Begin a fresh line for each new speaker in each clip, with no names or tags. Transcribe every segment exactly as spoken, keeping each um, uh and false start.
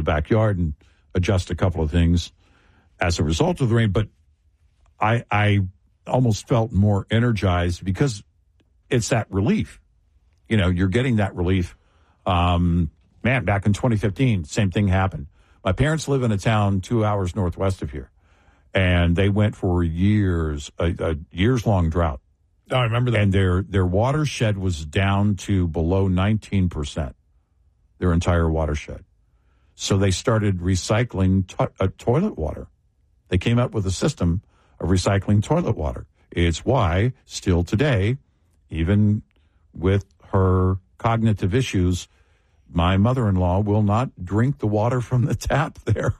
backyard and adjust a couple of things as a result of the rain. But I, I almost felt more energized because it's that relief. You know, you're getting that relief. Um, man, back in twenty fifteen, same thing happened. My parents live in a town two hours northwest of here, and they went for years, a, a years-long drought.
Oh, I remember that.
And their, their watershed was down to below nineteen percent, their entire watershed. So they started recycling to- uh, toilet water. They came up with a system of recycling toilet water. It's why, still today, even with her cognitive issues, my mother-in-law will not drink the water from the tap there.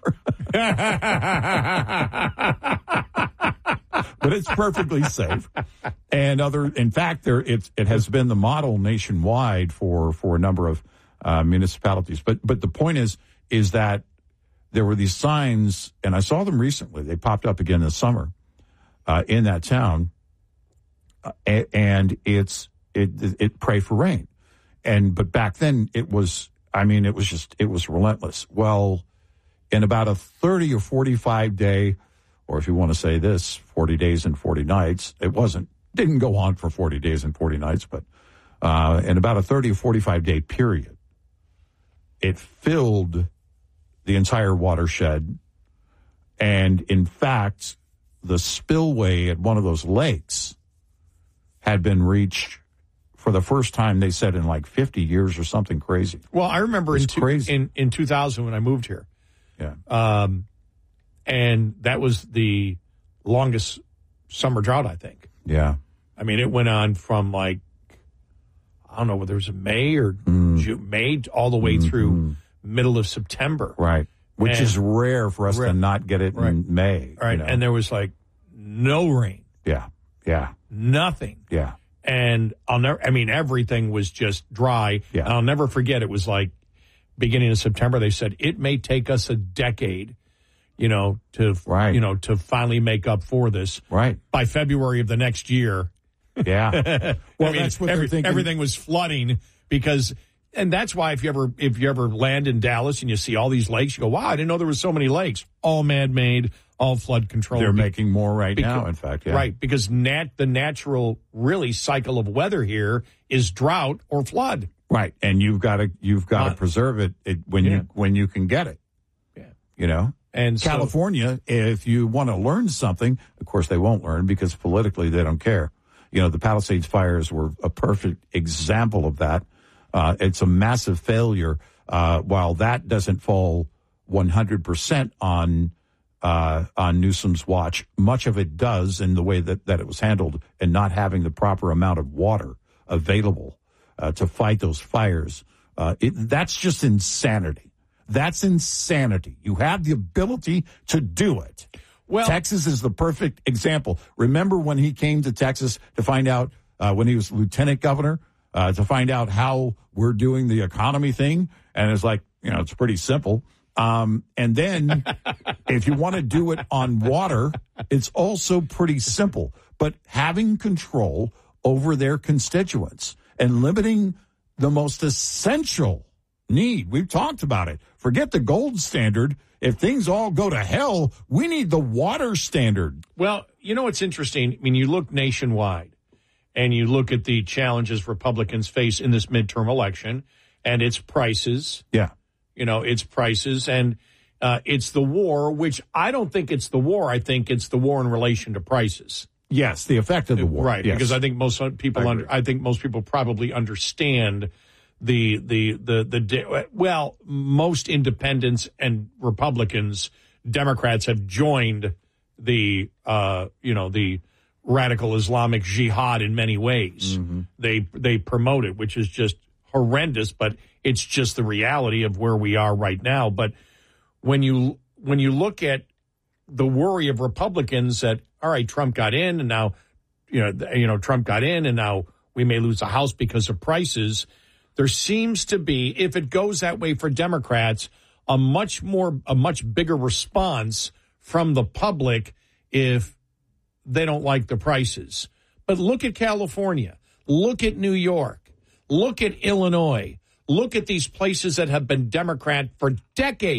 But it's perfectly safe. And other, in fact, there it's, it has been the model nationwide for, for a number of uh, municipalities. But but the point is, is that there were these signs, and I saw them recently. They popped up again this summer uh, in that town, uh, and it's it, it it pray for rain. And but back then it was, I mean, it was just it was relentless. Well, in about a thirty or forty-five day, or if you want to say this, forty days and forty nights, it wasn't didn't go on for forty days and forty nights, but uh, in about a thirty or forty-five day period, it filled the entire watershed. And in fact, the spillway at one of those lakes had been reached for the first time, they said, in like fifty years or something crazy.
Well, I remember in, two,
crazy.
in in two thousand when I moved here.
Yeah.
Um, and that was the longest summer drought, I think.
Yeah.
I mean, it went on from like, I don't know whether it was May or
mm.
June, May all the way mm-hmm. through middle of September.
Right. Which and, is rare for us rare. to not get it
right.
in May.
Right. You know? And there was like no rain.
Yeah. Yeah.
Nothing.
Yeah.
And I'll never, I mean, everything was just dry.
Yeah.
And I'll never forget, it was like beginning of September, they said it may take us a decade, you know, to,
right.
you know, to finally make up for this.
Right.
By February of the next year.
Yeah.
Well, I mean, that's what every, they're thinking. Everything was flooding because, and that's why if you ever, if you ever land in Dallas and you see all these lakes, you go, wow, I didn't know there was so many lakes. All man-made, all flood control.
They're making more right
because,
now, in fact. Yeah.
Right, because nat, the natural, really, cycle of weather here is drought or flood.
Right, and you've got to you've got to uh, preserve it, it when yeah. you when you can get it.
Yeah,
you know.
And
California, so, if you want to learn something, of course they won't learn because politically they don't care. You know, the Palisades fires were a perfect example of that. Uh, it's a massive failure. Uh, while that doesn't fall one hundred percent on. Uh, on Newsom's watch, much of it does in the way that, that it was handled and not having the proper amount of water available uh, to fight those fires. Uh, it, that's just insanity. That's insanity. You have the ability to do it. Well, Texas is the perfect example. Remember when he came to Texas to find out, uh, when he was lieutenant governor, uh, to find out how we're doing the economy thing? And it's like, you know, it's pretty simple. Um, and then if you want to do it on water, it's also pretty simple. But having control over their constituents and limiting the most essential need. We've talked about it. Forget the gold standard. If things all go to hell, we need the water standard.
Well, you know what's interesting? I mean, you look nationwide and you look at the challenges Republicans face in this midterm election, and it's prices.
Yeah.
You know, it's prices, and uh, it's the war, which I don't think it's the war. I think it's the war in relation to prices.
Yes, the effect of the war.
Right,
yes.
Because I think most people, I, under, I think most people probably understand the, the, the, the, well, most independents and Republicans, Democrats have joined the, uh, you know, the radical Islamic jihad in many ways. Mm-hmm. They, they promote it, which is just horrendous, but it's just the reality of where we are right now. But when you when you look at the worry of Republicans that, all right, Trump got in and now, you know, you know, Trump got in and now we may lose a house because of prices. There seems to be, if it goes that way for Democrats, a much more, a much bigger response from the public if they don't like the prices. But look at California. Look at New York. Look at Illinois. Look at these places that have been Democrat for decades.